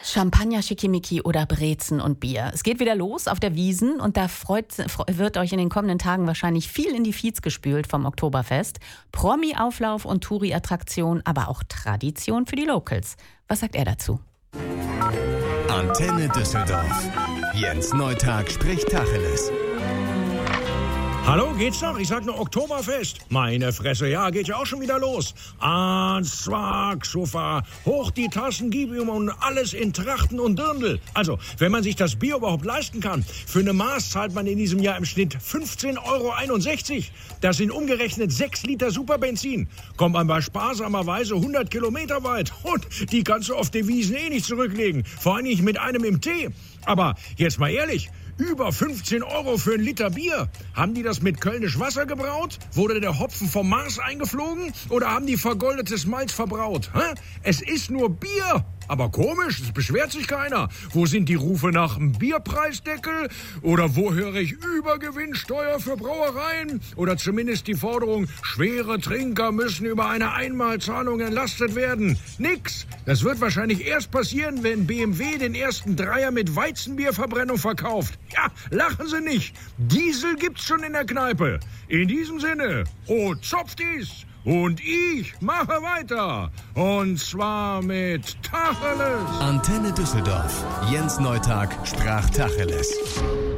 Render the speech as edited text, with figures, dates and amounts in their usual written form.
Champagner, Schickimicki oder Brezen und Bier. Es geht wieder los auf der Wiesn und da wird euch in den kommenden Tagen wahrscheinlich viel in die Feeds gespült vom Oktoberfest. Promi-Auflauf und Touri-Attraktion, aber auch Tradition für die Locals. Was sagt er dazu? Antenne Düsseldorf. Jens Neutag spricht Tacheles. Hallo, geht's noch? Ich sag nur Oktoberfest. Meine Fresse, ja, geht ja auch schon wieder los. Zwag, Sofa, hoch die Tassen, gib ihm und alles in Trachten und Dirndl. Also, wenn man sich das Bier überhaupt leisten kann, für eine Maß zahlt man in diesem Jahr im Schnitt 15,61 €. Das sind umgerechnet 6 Liter Superbenzin. Kommt man bei sparsamer Weise 100 Kilometer weit. Und die kannst du auf der Wiesn eh nicht zurücklegen. Vor allem nicht mit einem im Tee. Aber jetzt mal ehrlich, über 15 € für ein Liter Bier. Haben die das mit Kölnisch Wasser gebraut? Wurde der Hopfen vom Mars eingeflogen? Oder haben die vergoldetes Malz verbraut? Es ist nur Bier. Aber komisch, es beschwert sich keiner. Wo sind die Rufe nach einem Bierpreisdeckel? Oder wo höre ich Übergewinnsteuer für Brauereien? Oder zumindest die Forderung, schwere Trinker müssen über eine Einmalzahlung entlastet werden. Nix. Das wird wahrscheinlich erst passieren, wenn BMW den ersten Dreier mit Weizenbierverbrennung verkauft. Ja, lachen Sie nicht. Diesel gibt's schon in der Kneipe. In diesem Sinne, Zopftis! Und ich mache weiter. Und zwar mit Tacheles. Antenne Düsseldorf. Jens Neutag sprach Tacheles.